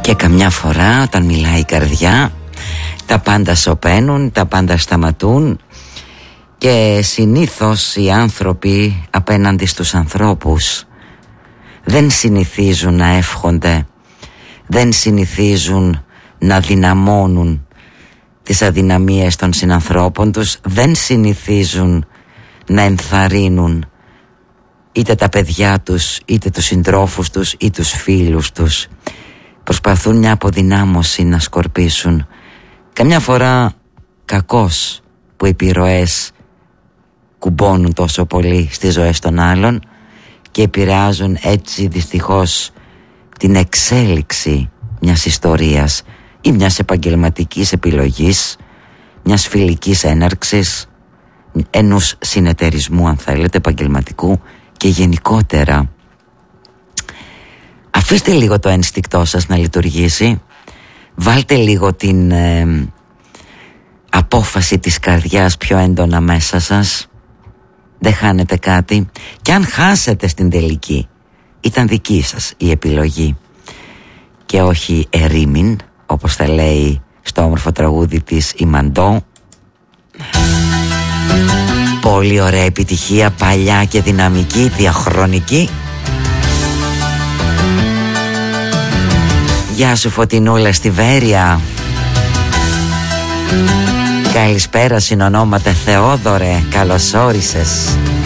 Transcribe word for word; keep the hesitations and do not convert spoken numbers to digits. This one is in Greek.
Και καμιά φορά όταν μιλάει η καρδιά, τα πάντα σωπαίνουν, τα πάντα σταματούν. Και συνήθως οι άνθρωποι απέναντι στους ανθρώπους δεν συνηθίζουν να εύχονται, δεν συνηθίζουν να δυναμώνουν τις αδυναμίες των συνανθρώπων τους, δεν συνηθίζουν να ενθαρρύνουν είτε τα παιδιά τους, είτε τους συντρόφους τους, ή τους φίλους τους. Προσπαθούν μια αποδυνάμωση να σκορπίσουν. Καμιά φορά κακώς που οι επιρροές κουμπώνουν τόσο πολύ στις ζωές των άλλων και επηρεάζουν έτσι δυστυχώς την εξέλιξη μιας ιστορίας ή μιας επαγγελματικής επιλογής, μιας φιλικής έναρξης, ενός συνεταιρισμού αν θέλετε επαγγελματικού και γενικότερα. Αφήστε λίγο το ένστικτό σας να λειτουργήσει, βάλτε λίγο την ε, απόφαση της καρδιάς πιο έντονα μέσα σας, δεν χάνετε κάτι. Και αν χάσετε στην τελική, ήταν δική σας η επιλογή και όχι ερήμην, όπως θα λέει στο όμορφο τραγούδι της η Μαντό. Πολύ ωραία επιτυχία, παλιά και δυναμική, διαχρονική. Γεια σου Φωτεινούλα στη Βέρεια. Καλησπέρα συνονόματα Θεόδωρε, καλώς όρισες.